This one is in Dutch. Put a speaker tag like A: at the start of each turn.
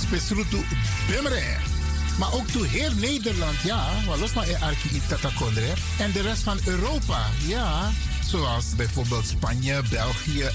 A: spesrutu bemre. Maar ook toe heel Nederland, ja. Maar los maar arki tatakondre. En de rest van Europa, ja. Zoals bijvoorbeeld Spanje, België